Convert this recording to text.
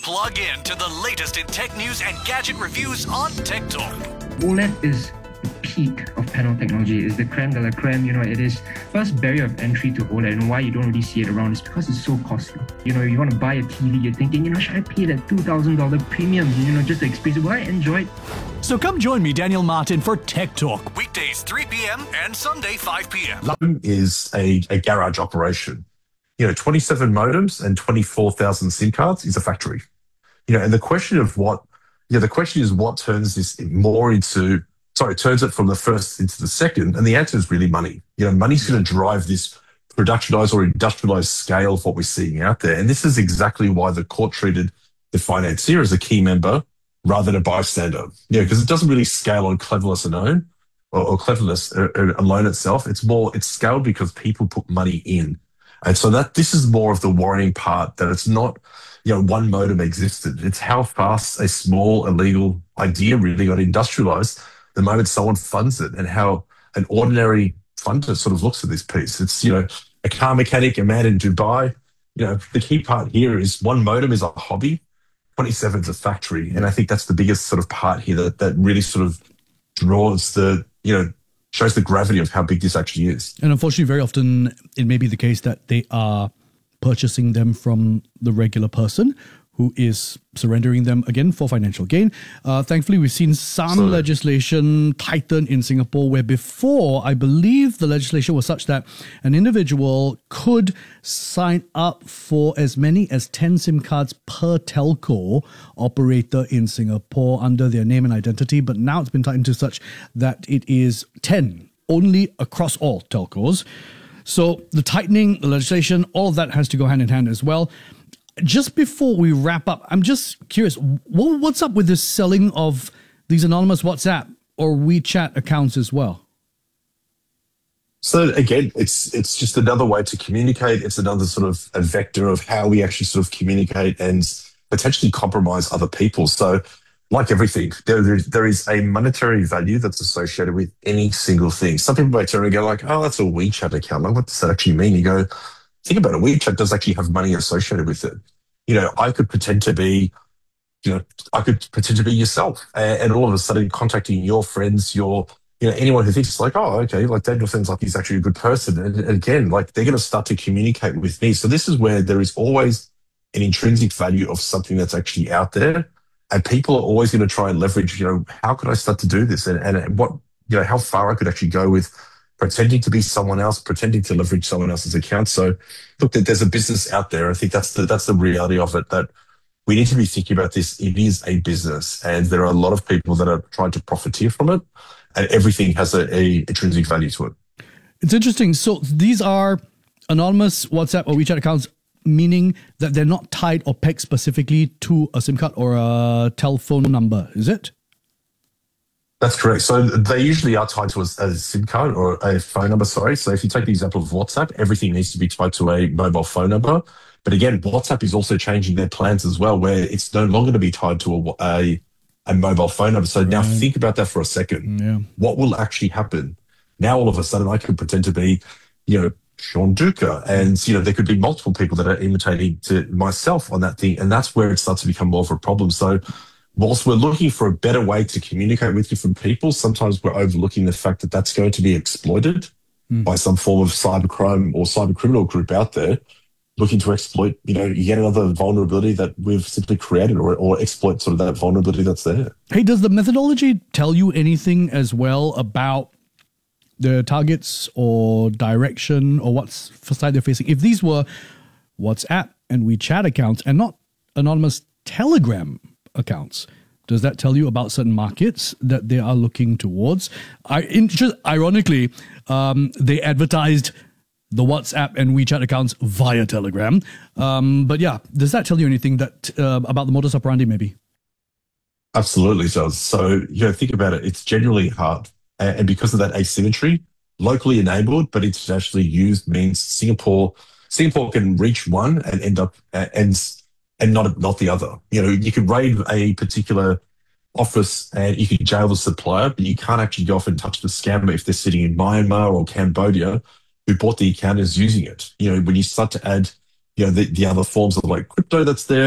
Plug in to the latest in tech news and gadget reviews on Tech Talk. OLED is the peak of panel technology, is the creme de la creme. It is first barrier of entry to OLED, and why you don't really see it around is because it's so costly. You want to buy a TV, you're thinking, should I pay that $2,000 premium, just to experience it? Will I enjoy it? So come join me, Daniel Martin, for Tech Talk, weekdays 3 p.m. and Sunday 5 p.m. London is a garage operation. 27 modems and 24,000 SIM cards is a factory. And the question is what turns this turns it from the first into the second, and the answer is really money. Money's going to drive this productionized or industrialized scale of what we're seeing out there. And this is exactly why the court treated the financier as a key member rather than a bystander. Because it doesn't really scale on cleverness alone or cleverness alone itself. It's scaled because people put money in. And so this is more of the worrying part, that it's not, one modem existed. It's how fast a small illegal idea really got industrialized the moment someone funds it, and how an ordinary funder sort of looks at this piece. It's, a car mechanic, a man in Dubai. The key part here is one modem is a hobby, 27 is a factory. And I think that's the biggest sort of part here that really sort of draws shows the gravity of how big this actually is. And unfortunately, very often it may be the case that they are purchasing them from the regular person who is surrendering them again for financial gain. Thankfully, we've seen some legislation tighten in Singapore, where before, I believe the legislation was such that an individual could sign up for as many as 10 SIM cards per telco operator in Singapore under their name and identity. But now it's been tightened to such that it is 10 only across all telcos. So the tightening, the legislation, all of that has to go hand in hand as well. Just before we wrap up, I'm just curious, what's up with this selling of these anonymous WhatsApp or WeChat accounts as well? So again, it's just another way to communicate. It's another sort of a vector of how we actually sort of communicate and potentially compromise other people. So like everything, there is a monetary value that's associated with any single thing. Some people might turn and go like, oh, that's a WeChat account. Like, what does that actually mean? You go, think about it. WeChat does actually have money associated with it. I could pretend to be, yourself, and all of a sudden contacting your friends, anyone who thinks like, oh, okay, like Daniel seems like he's actually a good person. And again, like they're going to start to communicate with me. So this is where there is always an intrinsic value of something that's actually out there. And people are always going to try and leverage, how could I start to do this? And what, how far I could actually go with pretending to be someone else, pretending to leverage someone else's account. So look, there's a business out there. I think that's the reality of it, that we need to be thinking about this. It is a business, and there are a lot of people that are trying to profiteer from it, and everything has a intrinsic value to it. It's interesting. So these are anonymous WhatsApp or WeChat accounts, meaning that they're not tied or pegged specifically to a SIM card or a telephone number, is it? That's correct. So they usually are tied to a SIM card or a phone number, sorry. So if you take the example of WhatsApp, everything needs to be tied to a mobile phone number. But again, WhatsApp is also changing their plans as well, where it's no longer to be tied to a mobile phone number. So now think about that for a second. Yeah. What will actually happen? Now all of a sudden I could pretend to be, Sean Duca, and there could be multiple people that are imitating to myself on that thing, and that's where it starts to become more of a problem. So whilst we're looking for a better way to communicate with different people, sometimes we're overlooking the fact that that's going to be exploited by some form of cybercrime or cyber criminal group out there looking to exploit, yet another vulnerability that we've simply created, or exploit sort of that vulnerability that's there. Hey, does the methodology tell you anything as well about the targets or direction or what side they're facing? If these were WhatsApp and WeChat accounts and not anonymous Telegram accounts, does that tell you about certain markets that they are looking towards? Ironically, they advertised the WhatsApp and WeChat accounts via Telegram. But yeah, does that tell you anything that about the modus operandi maybe? Absolutely does. So, think about it. It's generally hard. And because of that asymmetry, locally enabled but internationally used means Singapore can reach one and end up and not the other. You could raid a particular office and you could jail the supplier, but you can't actually go off and touch the scammer if they're sitting in Myanmar or Cambodia who bought the account and is using it. When you start to add, the other forms of like crypto that's there,